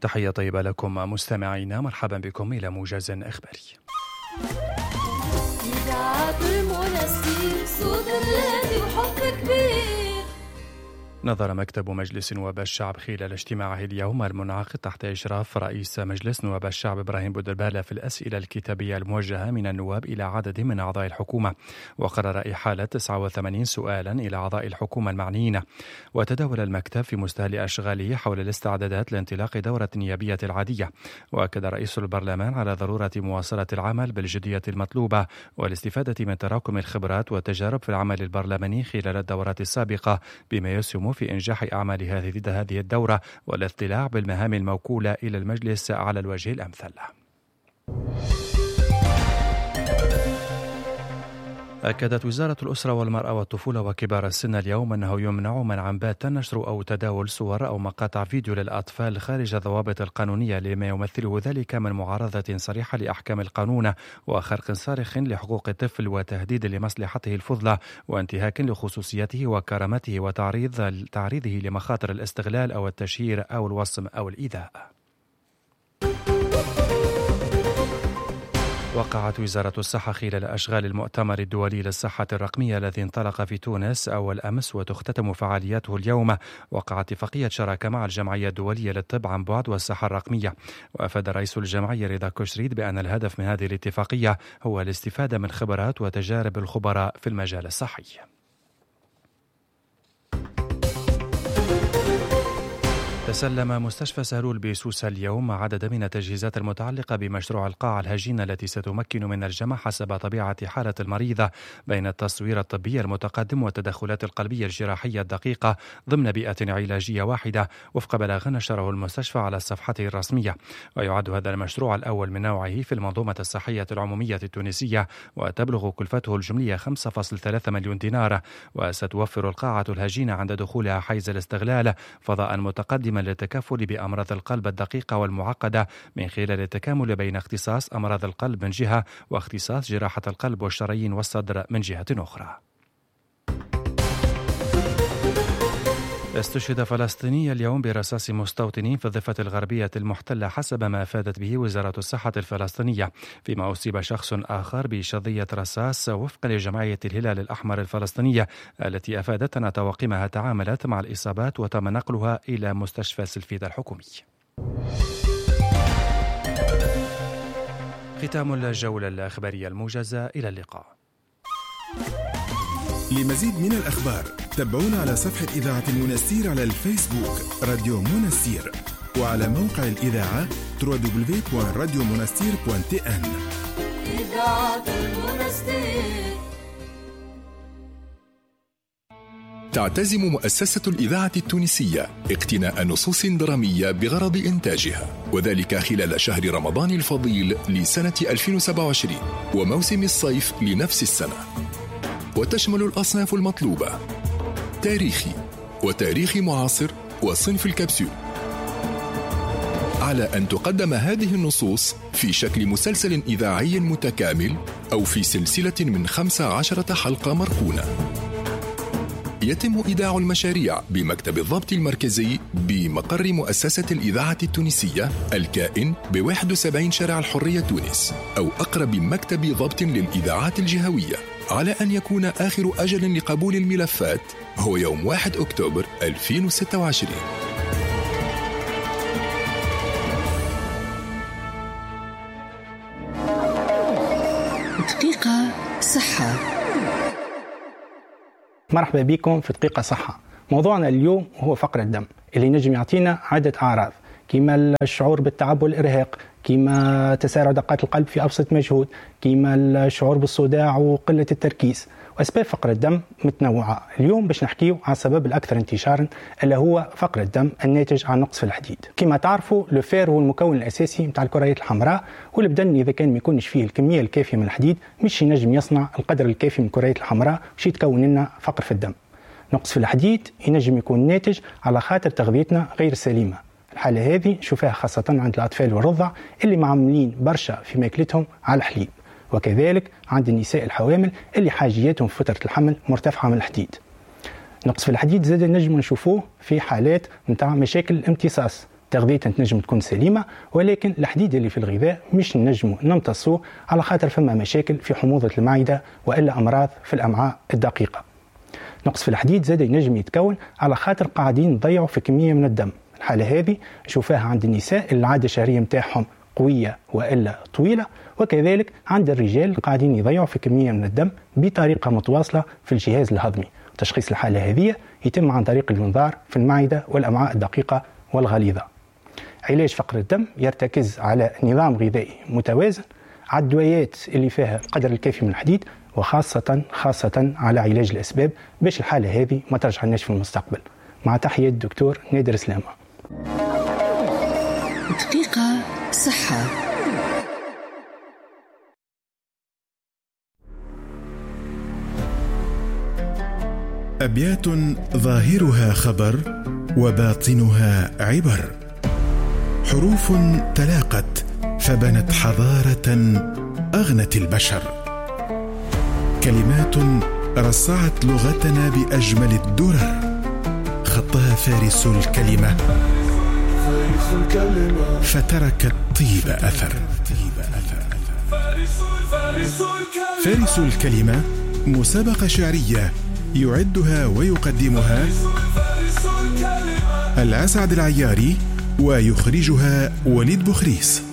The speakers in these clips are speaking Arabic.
تحية طيبة لكم مستمعينا، مرحبا بكم إلى موجز إخباري. نظر مكتب مجلس نواب الشعب خلال اجتماعه اليوم المنعقد تحت إشراف رئيس مجلس نواب الشعب إبراهيم بودربالة في الأسئلة الكتابية الموجهة من النواب إلى عدد من أعضاء الحكومة، وقرر إحالة 89 سؤالا إلى أعضاء الحكومة المعنيين. وتداول المكتب في مستهل أشغاله حول الاستعدادات لانطلاق دورة النيابية العادية، وأكد رئيس البرلمان على ضرورة مواصلة العمل بالجدية المطلوبة والاستفادة من تراكم الخبرات والتجارب في العمل البرلماني خلال الدورات السابقة، بما يسهم في إنجاح أعمال هذه الدورة والاطلاع بالمهام الموكولة إلى المجلس على الوجه الأمثل. أكدت وزارة الأسرة والمرأة والطفولة وكبار السن اليوم أنه يمنع منعا باتا نشر أو تداول صور أو مقاطع فيديو للأطفال خارج الضوابط القانونية، لما يمثله ذلك من معارضة صريحة لأحكام القانون وخرق صارخ لحقوق الطفل وتهديد لمصلحته الفضلى وانتهاك لخصوصيته وكرامته وتعريضه لمخاطر الاستغلال أو التشهير أو الوصم أو الإيذاء. وقعت وزارة الصحة خلال أشغال المؤتمر الدولي للصحة الرقمية الذي انطلق في تونس أول أمس وتختتم فعالياته اليوم. وقعت اتفاقية شراكة مع الجمعية الدولية للطب عن بعد والصحة الرقمية، وأفاد رئيس الجمعية رضا كشريد بأن الهدف من هذه الاتفاقية هو الاستفادة من خبرات وتجارب الخبراء في المجال الصحي. تسلم مستشفى سهلول بسوسة اليوم عدد من التجهيزات المتعلقة بمشروع القاعة الهجينة التي ستمكن من الجمع حسب طبيعة حالة المريضة بين التصوير الطبي المتقدم والتدخلات القلبية الجراحية الدقيقة ضمن بيئة علاجية واحدة، وفق بلاغ نشره المستشفى على صفحته الرسمية. ويعد هذا المشروع الأول من نوعه في المنظومة الصحية العمومية التونسية، وتبلغ كلفته الجملية 5.3 مليون دينار. وستوفر القاعة الهجينة عند دخولها حيز الاستغلال فضاء متقدما للتكافل بأمراض القلب الدقيقة والمعقدة من خلال التكامل بين اختصاص أمراض القلب من جهة واختصاص جراحة القلب والشرايين والصدر من جهة أخرى. استشهد فلسطيني اليوم برصاص مستوطنين في الضفة الغربية المحتلة حسب ما أفادت به وزارة الصحة الفلسطينية، فيما أصيب شخص آخر بشظية رصاص وفقا لجمعية الهلال الأحمر الفلسطينية التي أفادت أن طواقمها تعاملت مع الإصابات وتم نقلها إلى مستشفى سلفيد الحكومي. ختام الجولة الإخبارية الموجزة، إلى اللقاء. لمزيد من الأخبار تابعونا على صفحة إذاعة المنستير على الفيسبوك راديو منستير، وعلى موقع الإذاعة www.radiomonastir.tn. إذاعة المنستير. تعتزم مؤسسة الإذاعة التونسية اقتناء نصوص درامية بغرض إنتاجها، وذلك خلال شهر رمضان الفضيل لسنة 2027 وموسم الصيف لنفس السنة، وتشمل الأصناف المطلوبة: تاريخي وتاريخي معاصر وصنف الكبسول، على أن تقدم هذه النصوص في شكل مسلسل إذاعي متكامل أو في سلسلة من 15 حلقة مركونة. يتم إيداع المشاريع بمكتب الضبط المركزي بمقر مؤسسة الإذاعة التونسية الكائن ب71 شارع الحرية تونس، أو أقرب مكتب ضبط للإذاعات الجهوية، على أن يكون آخر أجل لقبول الملفات هو يوم 1 أكتوبر 2026. دقيقة صحة. مرحبا بكم في دقيقة صحة. موضوعنا اليوم هو فقر الدم اللي نجم يعطينا عدة أعراض، كما الشعور بالتعب والإرهاق، كما تسارع دقات القلب في أبسط مجهود، كما الشعور بالصداع وقلة التركيز. وأسباب فقر الدم متنوعة. اليوم باش نحكيو على السبب الأكثر انتشارا اللي هو فقر الدم الناتج عن نقص في الحديد. كما تعرفوا الفير هو المكون الأساسي متاع الكريات الحمراء، والبدن إذا كان ما يكونش فيه الكمية الكافية من الحديد مش ينجم يصنع القدر الكافي من الكريات الحمراء، وش يتكون لنا فقر في الدم. نقص في الحديد ينجم يكون ناتج على خاطر تغذيتنا غير سليمة. الحالة هذه نشوفها خاصة عند الأطفال والرضع اللي معملين برشا في ماكلتهم على الحليب، وكذلك عند النساء الحوامل اللي حاجياتهم في فترة الحمل مرتفعة من الحديد. نقص في الحديد زاد نجم نشوفوه في حالات متاع مشاكل الامتصاص، تغذيتها تنجم تكون سليمة، ولكن الحديد اللي في الغذاء مش نجمه نمتصوه على خاطر فما مشاكل في حموضة المعدة وإلا أمراض في الأمعاء الدقيقة. نقص في الحديد زاد ينجم يتكون على خاطر قاعدين نضيعوا في كمية من الدم. الحالة هذه نشوفها عند النساء اللي العادة الشهرية متاعهم قوية وإلا طويلة، وكذلك عند الرجال اللي قاعدين يضيعوا في كمية من الدم بطريقة متواصلة في الجهاز الهضمي. تشخيص الحالة هذه يتم عن طريق المنظار في المعدة والأمعاء الدقيقة والغليظة. علاج فقر الدم يرتكز على نظام غذائي متوازن، على الدويات اللي فيها القدر الكافي من الحديد، وخاصة على علاج الأسباب باش الحالة هذه ما ترجعناش في المستقبل. مع تحية الدكتور نادر سلامة. دقيقة صحة. أبيات ظاهرها خبر وباطنها عبر، حروف تلاقت فبنت حضارة أغنت البشر، كلمات رصعت لغتنا بأجمل الدرر، خطها فارس الكلمة فتركت طيب أثر. فارس الكلمة مسابقة شعرية يعدها ويقدمها الأسعد العياري ويخرجها وليد بخريس.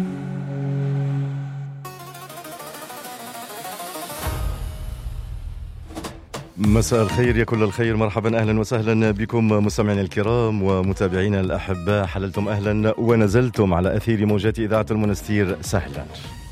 مساء الخير يا كل الخير، مرحبا أهلا وسهلا بكم مستمعينا الكرام ومتابعينا الأحباء. حللتم أهلا ونزلتم على أثير موجات إذاعة المنستير سهلا.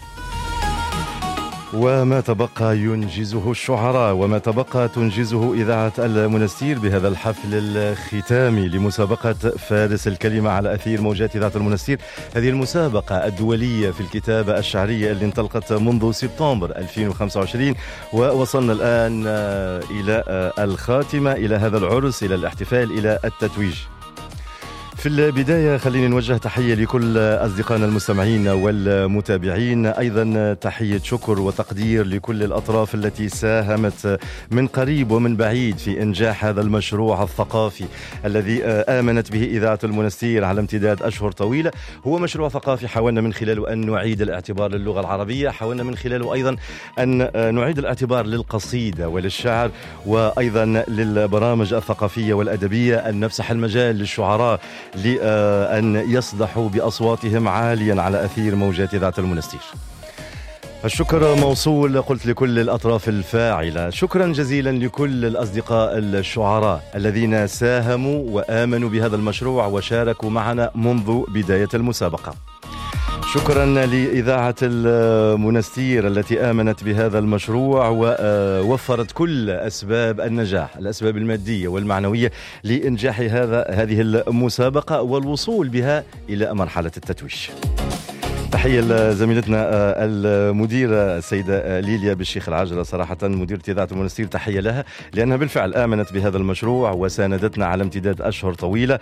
وما تبقى ينجزه الشعراء وما تبقى تنجزه إذاعة المنستير بهذا الحفل الختامي لمسابقة فارس الكلمة على أثير موجات إذاعة المنستير. هذه المسابقة الدولية في الكتابة الشعرية اللي انطلقت منذ سبتمبر 2025 ووصلنا الآن إلى الخاتمة، إلى هذا العرس، إلى الاحتفال، إلى التتويج. في البداية خليني نوجه تحية لكل أصدقائنا المستمعين والمتابعين، أيضا تحية شكر وتقدير لكل الأطراف التي ساهمت من قريب ومن بعيد في إنجاح هذا المشروع الثقافي الذي آمنت به إذاعة المنستير على امتداد أشهر طويلة. هو مشروع ثقافي حاولنا من خلاله أن نعيد الاعتبار للغة العربية، حاولنا من خلاله أيضا أن نعيد الاعتبار للقصيدة وللشعر وأيضا للبرامج الثقافية والأدبية، أن نفسح المجال للشعراء لأن يصدحوا بأصواتهم عاليا على أثير موجات إذاعة المنستير. الشكر موصول قلت لكل الأطراف الفاعلة، شكرا جزيلا لكل الأصدقاء الشعراء الذين ساهموا وآمنوا بهذا المشروع وشاركوا معنا منذ بداية المسابقة. شكرا لإذاعة المنستير التي آمنت بهذا المشروع ووفرت كل أسباب النجاح، الأسباب المادية والمعنوية لإنجاح هذه المسابقة والوصول بها إلى مرحلة التتويج. تحية لزميلتنا المديرة السيدة ليليا بالشيخ العاجلة، صراحة مديرة إذاعة المنستير تحية لها لأنها بالفعل آمنت بهذا المشروع وساندتنا على امتداد أشهر طويلة.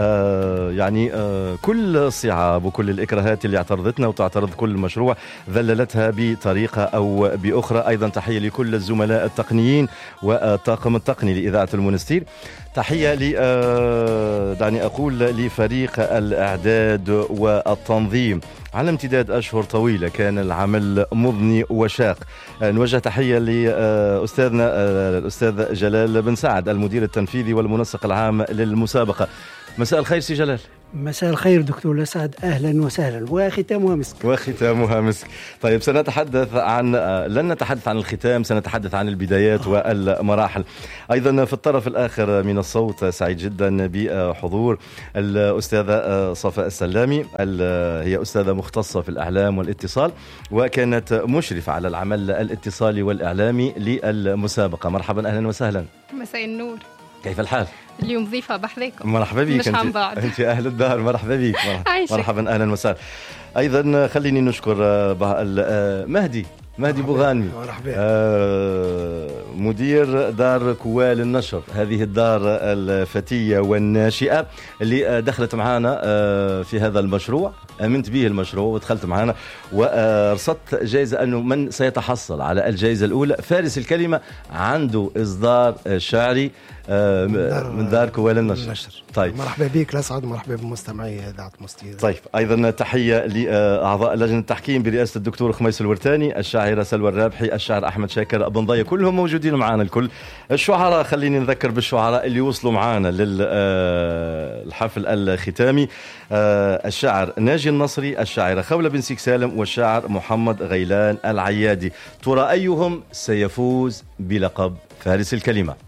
كل الصعاب وكل الإكراهات اللي اعترضتنا وتعترض كل المشروع ذللتها بطريقة أو بأخرى. أيضا تحية لكل الزملاء التقنيين والطاقم التقني لإذاعة المنستير. تحية دعني أقول لفريق الإعداد والتنظيم على امتداد أشهر طويلة، كان العمل مضني وشاق. نوجه تحية لأستاذنا الأستاذ جلال بن سعد المدير التنفيذي والمنسق العام للمسابقة. مساء الخير سي جلال. مساء الخير دكتور الأسعد، أهلا وسهلا، وختامها مسك. وختامها مسك. طيب سنتحدث لن نتحدث عن الختام، سنتحدث عن البدايات والمراحل. أيضا في الطرف الآخر من الصوت سعيد جدا بحضور الأستاذة صفاء السلامي، هي أستاذة مختصة في الإعلام والاتصال وكانت مشرفة على العمل الاتصالي والإعلامي للمسابقة. مرحبا أهلا وسهلا. مساء النور، كيف الحال؟ اليوم ضيفة بحذاكم. مرحبا بك. مش عن بعض. أنت أهل الدار، مرحبا بك. مرحبا أهلا وسهلا. أيضا خليني نشكر مهدي بوغانمي، مدير دار كوال النشر، هذه الدار الفتية والناشئة اللي دخلت معنا في هذا المشروع، أمنت به المشروع ودخلت معنا ورصدت جائزة أنه من سيتحصل على الجائزة الأولى فارس الكلمة عنده إصدار شعري من دار كوال النشر. طيب مرحبا بك لسعد، مرحبا بمستمعي إذاعة مستير. طيب أيضا تحية لأعضاء لجنة التحكيم برئاسة الدكتور خميس الورتاني، الشاعرة سلوى الرابحي، الشاعر أحمد شاكر بن ضية، كلهم موجودين معنا الكل. الشعراء خليني نذكر بالشعراء اللي وصلوا معنا للحفل الختامي: الشاعر ناجي النصري، الشاعرة خولة بن سيك سالم، والشاعر محمد غيلان العيادي. ترى أيهم سيفوز بلقب فارس الكلمة؟